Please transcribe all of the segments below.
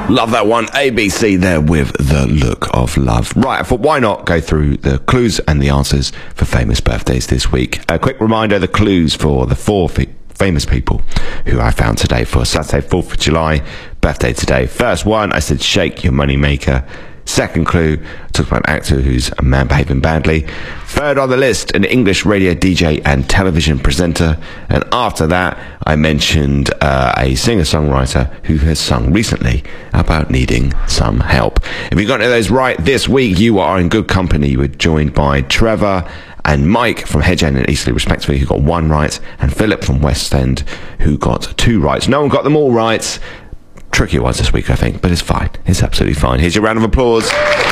Love that one. ABC there with The Look of Love. Right, I thought why not go through the clues and the answers for famous birthdays this week. A quick reminder, the clues for the four famous people who I found today for Saturday, 4th of July, birthday today. First one, I said Shake Your Money Maker. Second clue, talked about an actor who's a man behaving badly. Third on the list, an English radio DJ and television presenter. And after that, I mentioned a singer-songwriter who has sung recently about needing some help. If you got any of those right this week, you are in good company. You were joined by Trevor and Mike from Hedge End and Eastleigh, respectively, who got one right, and Philip from West End, who got two rights. No one got them all right. Tricky ones this week, I think, but it's fine. It's absolutely fine. Here's your round of applause.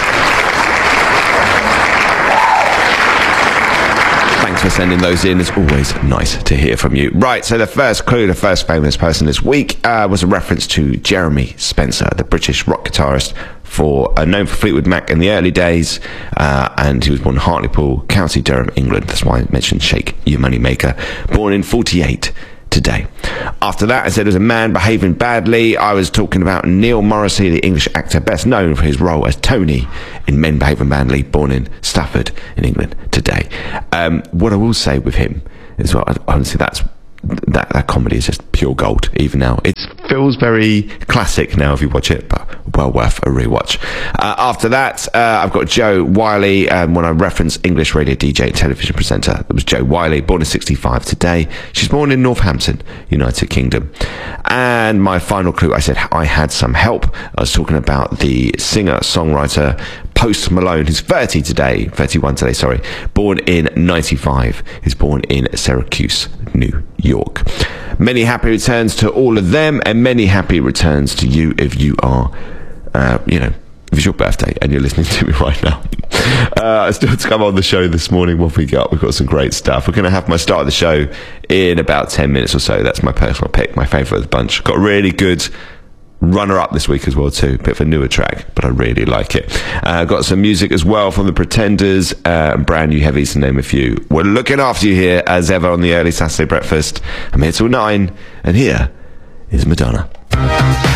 Thanks for sending those in. It's always nice to hear from you. Right, so the first clue, the first famous person this week was a reference to Jeremy Spencer, the British rock guitarist known for Fleetwood Mac in the early days, and he was born in Hartlepool, County Durham, England. That's why I mentioned Shake Your Money Maker. Born in 48. Today. After that, I said it was a man behaving badly. I was talking about Neil Morrissey, the English actor best known for his role as Tony in Men Behaving Badly, born in Stafford in England today. What I will say with him is, well, honestly, that comedy is just pure gold even now. It feels very classic now if you watch it, but well worth a rewatch. After that, I've got Jo Whiley. When I reference English radio DJ and television presenter, that was Jo Whiley, born in 65 today. She's born in Northampton, United Kingdom. And my final clue, I said I had some help. I was talking about the singer-songwriter Post Malone, who's 31 today, sorry, born in 95. He's born in Syracuse, New York. Many happy returns to all of them, and many happy returns to you if you are, if it's your birthday and you're listening to me right now. Still to come on the show this morning, what we got? We've got some great stuff. We're going to have my start of the show in about 10 minutes or so. That's my personal pick, my favourite of the bunch. Got a really good runner-up this week as well too, bit of a newer track, but I really like it. Got some music as well from the Pretenders, brand new heavies to name a few. We're looking after you here as ever on the early Saturday breakfast. I'm here till 9, and here is Madonna.